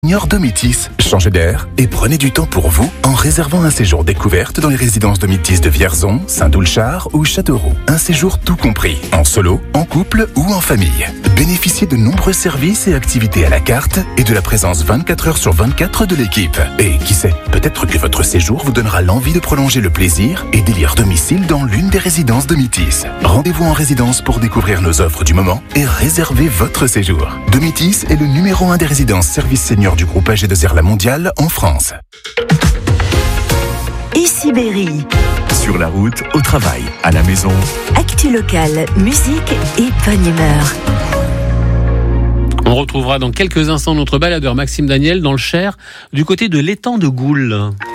Senior Domitis, changez d'air et prenez du temps pour vous en réservant un séjour découverte dans les résidences Domitis de Vierzon, Saint-Doulchard ou Châteauroux. Un séjour tout compris, en solo, en couple ou en famille. Bénéficiez de nombreux services et activités à la carte et de la présence 24 heures sur 24 de l'équipe. Et qui sait, peut-être que votre séjour vous donnera l'envie de prolonger le plaisir et d'élire domicile dans l'une des résidences Domitis. Rendez-vous en résidence pour découvrir nos offres du moment et réserver votre séjour. Domitis est le numéro 1 des résidences services seniors du groupe AG2R La Mondiale en France. Ici Berry. Sur la route, au travail, à la maison. Actu locale, musique et bonne humeur. On retrouvera dans quelques instants notre baladeur Maxime Daniel dans le Cher, du côté de l'étang de Goul.